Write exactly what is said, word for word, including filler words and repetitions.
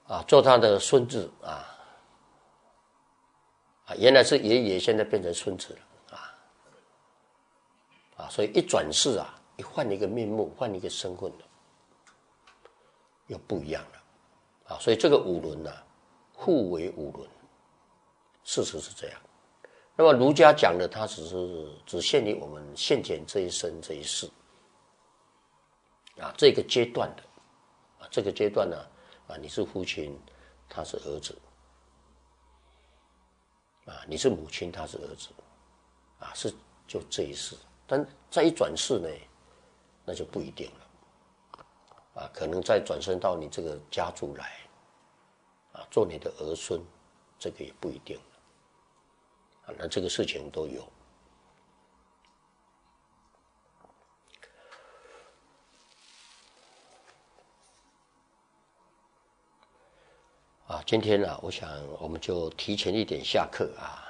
啊，做他的孙子啊，啊，原来是爷爷，现在变成孙子了啊，啊，所以一转世啊，一换一个面目，换一个身份了，又不一样了啊，所以这个五伦呢、啊，互为五伦，事实是这样。那么儒家讲的，它只是只限于我们现前这一生这一世啊，这个阶段的啊，这个阶段呢啊，你是父亲，他是儿子啊，你是母亲，他是儿子啊，是就这一世。但再一转世呢，那就不一定了啊，可能再转生到你这个家族来啊，做你的儿孙，这个也不一定。啊，那这个事情都有。啊，今天呢、啊，我想我们就提前一点下课啊。